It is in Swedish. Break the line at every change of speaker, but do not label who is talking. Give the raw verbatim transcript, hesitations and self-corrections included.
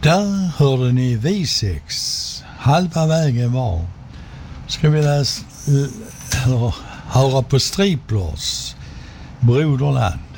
Där hörde ni V sex. Halva vägen var. Ska vi läsa, eller höra på Striplers Broderland.